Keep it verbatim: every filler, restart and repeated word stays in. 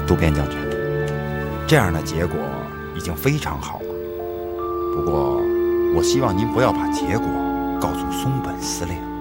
渡边将军，这样的结果已经非常好了。不过，我希望您不要把结果告诉松本司令。